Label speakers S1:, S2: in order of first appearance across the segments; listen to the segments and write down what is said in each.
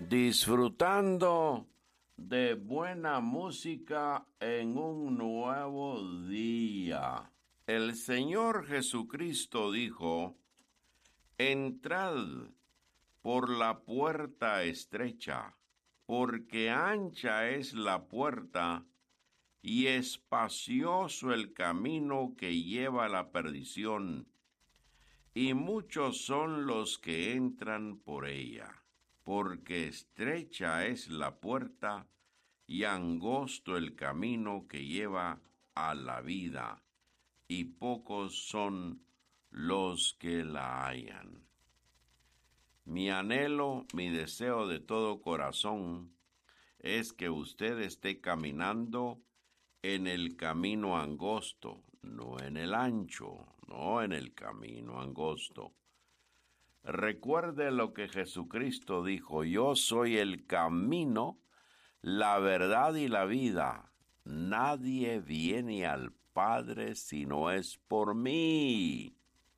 S1: disfrutando de buena música en un nuevo día. El Señor Jesucristo dijo: entrad por la puerta estrecha, porque ancha es la puerta y espacioso el camino que lleva a la perdición, y muchos son los que entran por ella. Porque estrecha es la puerta y angosto el camino que lleva a la vida, y pocos son los que la hallan. Mi anhelo, mi deseo de todo corazón es que usted esté caminando en el camino angosto, no en el ancho, no en el camino angosto. Recuerde lo que Jesucristo dijo: yo soy el camino, la verdad y la vida. Nadie viene al Padre si no es por mí.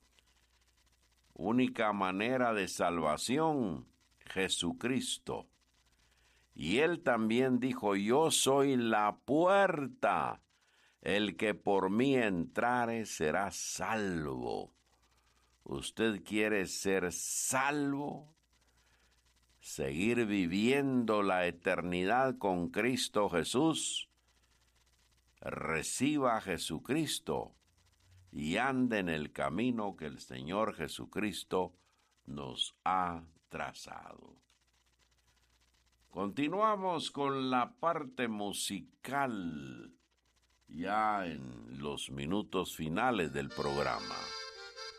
S1: Única manera de salvación, Jesucristo. Y Él también dijo: yo soy la puerta. El que por mí entrare será salvo. ¿Usted quiere ser salvo? ¿Seguir viviendo la eternidad con Cristo Jesús? Reciba a Jesucristo y ande en el camino que el Señor Jesucristo nos ha trazado. Continuamos con la parte musical, ya en los minutos finales del programa.